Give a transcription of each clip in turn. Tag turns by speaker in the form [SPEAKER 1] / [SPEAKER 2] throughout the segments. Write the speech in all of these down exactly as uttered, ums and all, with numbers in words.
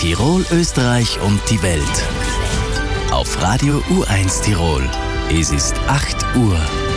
[SPEAKER 1] Tirol, Österreich und die Welt. Auf Radio U eins Tirol. Es ist acht Uhr.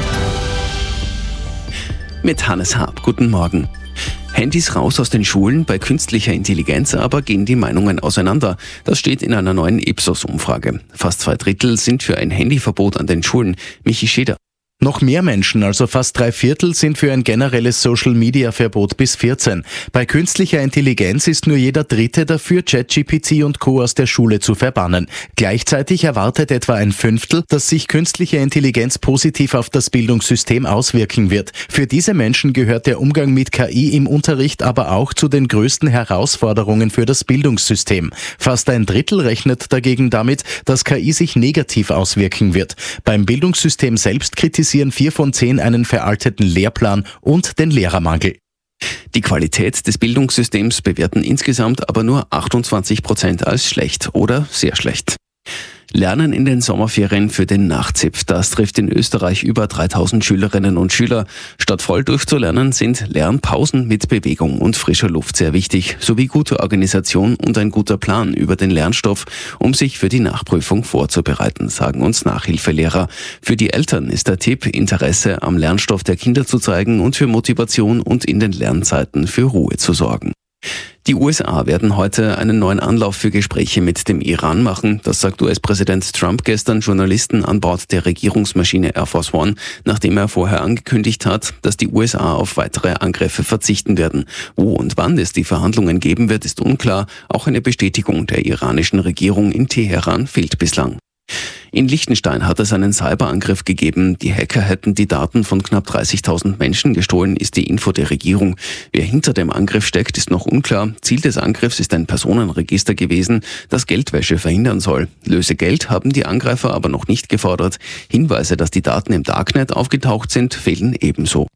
[SPEAKER 2] Mit Hannes Haab. Guten Morgen. Handys raus aus den Schulen, bei künstlicher Intelligenz aber gehen die Meinungen auseinander. Das steht in einer neuen Ipsos-Umfrage. Fast zwei Drittel sind für ein Handyverbot an den Schulen. Michi Scheder.
[SPEAKER 3] Noch mehr Menschen, also fast drei Viertel, sind für ein generelles Social-Media-Verbot bis vierzehn. Bei künstlicher Intelligenz ist nur jeder Dritte dafür, ChatGPT und Co. aus der Schule zu verbannen. Gleichzeitig erwartet etwa ein Fünftel, dass sich künstliche Intelligenz positiv auf das Bildungssystem auswirken wird. Für diese Menschen gehört der Umgang mit K I im Unterricht aber auch zu den größten Herausforderungen für das Bildungssystem. Fast ein Drittel rechnet dagegen damit, dass K I sich negativ auswirken wird. Beim Bildungssystem selbst kritisiert vier von zehn einen veralteten Lehrplan und den Lehrermangel.
[SPEAKER 2] Die Qualität des Bildungssystems bewerten insgesamt aber nur achtundzwanzig Prozent als schlecht oder sehr schlecht. Lernen in den Sommerferien für den Nachzipf. Das trifft in Österreich über dreitausend Schülerinnen und Schüler. Statt voll durchzulernen sind Lernpausen mit Bewegung und frischer Luft sehr wichtig, sowie gute Organisation und ein guter Plan über den Lernstoff, um sich für die Nachprüfung vorzubereiten, sagen uns Nachhilfelehrer. Für die Eltern ist der Tipp, Interesse am Lernstoff der Kinder zu zeigen und für Motivation und in den Lernzeiten für Ruhe zu sorgen. Die U S A werden heute einen neuen Anlauf für Gespräche mit dem Iran machen. Das sagt U S-Präsident Trump gestern Journalisten an Bord der Regierungsmaschine Air Force One, nachdem er vorher angekündigt hat, dass die U S A auf weitere Angriffe verzichten werden. Wo und wann es die Verhandlungen geben wird, ist unklar. Auch eine Bestätigung der iranischen Regierung in Teheran fehlt bislang. In Liechtenstein hat es einen Cyberangriff gegeben. Die Hacker hätten die Daten von knapp dreißigtausend Menschen gestohlen, ist die Info der Regierung. Wer hinter dem Angriff steckt, ist noch unklar. Ziel des Angriffs ist ein Personenregister gewesen, das Geldwäsche verhindern soll. Lösegeld haben die Angreifer aber noch nicht gefordert. Hinweise, dass die Daten im Darknet aufgetaucht sind, fehlen ebenso.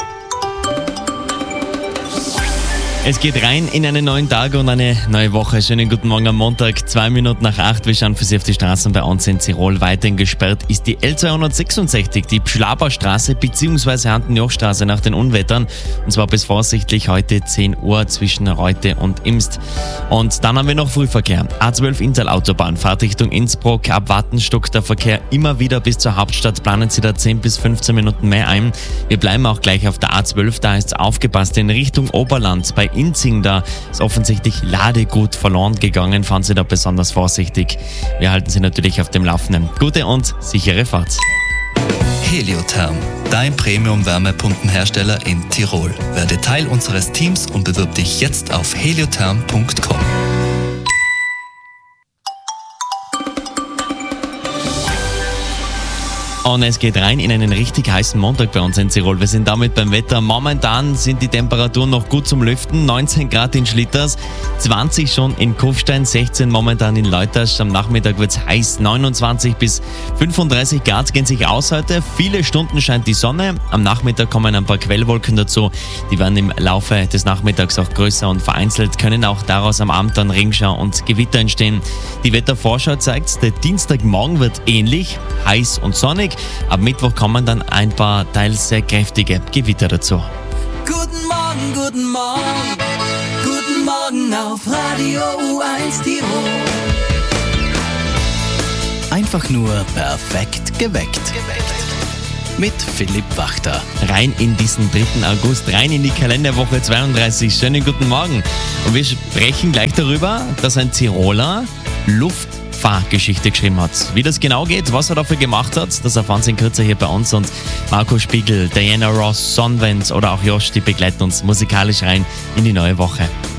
[SPEAKER 4] Es geht rein in einen neuen Tag und eine neue Woche. Schönen guten Morgen am Montag, zwei Minuten nach acht. Wir schauen für Sie auf die Straßen bei uns in Tirol. Weiterhin gesperrt ist die L zweihundertsechsundsechzig, die Schlaberstraße bzw. Hantenjochstraße nach den Unwettern. Und zwar bis voraussichtlich heute zehn Uhr zwischen Reute und Imst. Und dann haben wir noch Frühverkehr. A zwölf Inntal-Autobahn, Fahrtrichtung Innsbruck, ab Wattenstock der Verkehr immer wieder bis zur Hauptstadt. Planen Sie da zehn bis fünfzehn Minuten mehr ein. Wir bleiben auch gleich auf der A zwölf, da ist aufgepasst in Richtung Oberland. Bei Inzing, da ist offensichtlich Ladegut verloren gegangen. Fahren Sie da besonders vorsichtig. Wir halten Sie natürlich auf dem Laufenden. Gute und sichere Fahrt.
[SPEAKER 1] Heliotherm, dein Premium-Wärmepumpenhersteller in Tirol. Werde Teil unseres Teams und bewirb dich jetzt auf heliotherm punkt com.
[SPEAKER 4] Und es geht rein in einen richtig heißen Montag bei uns in Tirol. Wir sind damit beim Wetter. Momentan sind die Temperaturen noch gut zum Lüften. neunzehn Grad in Schlitters, zwanzig schon in Kufstein, sechzehn momentan in Leutasch. Am Nachmittag wird es heiß, neunundzwanzig bis fünfunddreißig Grad gehen sich aus heute. Viele Stunden scheint die Sonne. Am Nachmittag kommen ein paar Quellwolken dazu. Die werden im Laufe des Nachmittags auch größer und vereinzelt können auch daraus am Abend dann Regenschauer und Gewitter entstehen. Die Wettervorschau zeigt, der Dienstagmorgen wird ähnlich, heiß und sonnig. Ab Mittwoch kommen dann ein paar teils sehr kräftige Gewitter dazu.
[SPEAKER 5] Guten Morgen, guten Morgen, guten Morgen auf Radio U eins Tirol.
[SPEAKER 1] Einfach nur perfekt geweckt. Mit Philipp Wachter.
[SPEAKER 4] Rein in diesen dritten August, rein in die Kalenderwoche zweiunddreißig. Schönen guten Morgen. Und wir sprechen gleich darüber, dass ein Tiroler Luft Fahrgeschichte geschrieben hat. Wie das genau geht, was er dafür gemacht hat, das erfahren Sie in Kürze hier bei uns. Und Marco Spiegel, Diana Ross, Sonnenwend oder auch Josh, die begleiten uns musikalisch rein in die neue Woche.